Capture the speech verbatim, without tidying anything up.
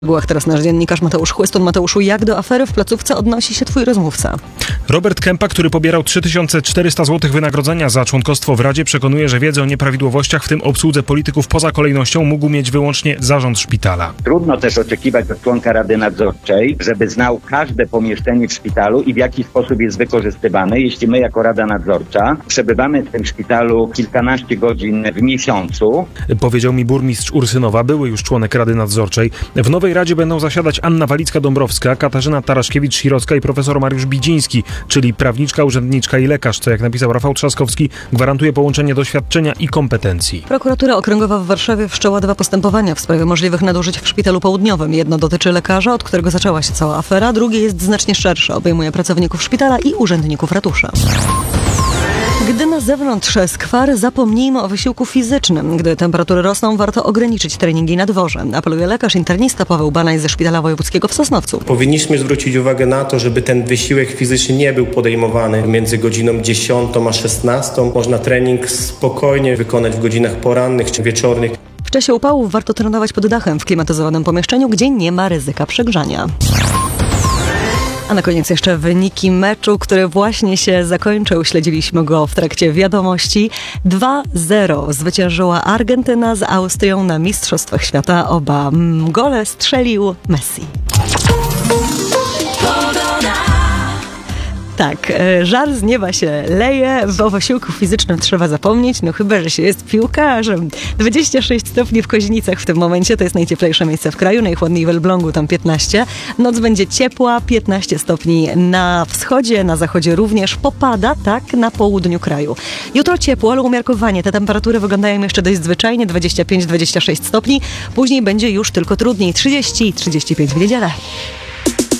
W szczegółach teraz nasz dziennikarz Mateusz Chłyston. Mateuszu, jak do afery w placówce odnosi się twój rozmówca? Robert Kępa, który pobierał trzy tysiące czterysta złotych wynagrodzenia za członkostwo w Radzie, przekonuje, że wiedzę o nieprawidłowościach, w tym obsłudze polityków poza kolejnością, mógł mieć wyłącznie zarząd szpitala. Trudno też oczekiwać od członka Rady Nadzorczej, żeby znał każde pomieszczenie w szpitalu i w jaki sposób jest wykorzystywane, jeśli my jako Rada Nadzorcza przebywamy w tym szpitalu kilkanaście godzin w miesiącu. Powiedział mi burmistrz Ursynowa, były już członek Rady Nadzorczej. W nowej Radzie będą zasiadać Anna Walicka-Dąbrowska, Katarzyna Taraszkiewicz-Sirocka i profesor Mariusz Bidziński, czyli prawniczka, urzędniczka i lekarz, co jak napisał Rafał Trzaskowski, gwarantuje połączenie doświadczenia i kompetencji. Prokuratura Okręgowa w Warszawie wszczęła dwa postępowania w sprawie możliwych nadużyć w Szpitalu Południowym. Jedno dotyczy lekarza, od którego zaczęła się cała afera, drugie jest znacznie szersze, obejmuje pracowników szpitala i urzędników ratusza. Gdy na zewnątrz skwar, zapomnijmy o wysiłku fizycznym. Gdy temperatury rosną, warto ograniczyć treningi na dworze. Apeluje lekarz internista Paweł Banaj ze Szpitala Wojewódzkiego w Sosnowcu. Powinniśmy zwrócić uwagę na to, żeby ten wysiłek fizyczny nie był podejmowany między godziną dziesiątą a szesnastą. Można trening spokojnie wykonać w godzinach porannych czy wieczornych. W czasie upałów warto trenować pod dachem w klimatyzowanym pomieszczeniu, gdzie nie ma ryzyka przegrzania. A na koniec jeszcze wyniki meczu, który właśnie się zakończył. Śledziliśmy go w trakcie wiadomości. dwa zero zwyciężyła Argentyna z Austrią na Mistrzostwach Świata. Oba gole strzelił Messi. Tak, żar z nieba się leje, bo o wysiłku fizycznym trzeba zapomnieć, no chyba że się jest piłkarzem. dwadzieścia sześć stopni w Koźnicach w tym momencie, to jest najcieplejsze miejsce w kraju, najchłodniej w Elblągu, tam piętnaście. Noc będzie ciepła, piętnaście stopni na wschodzie, na zachodzie również, popada tak na południu kraju. Jutro ciepło, ale umiarkowanie, te temperatury wyglądają jeszcze dość zwyczajnie, dwadzieścia pięć do dwudziestu sześciu stopni, później będzie już tylko trudniej, trzydzieści do trzydziestu pięciu w niedzielę.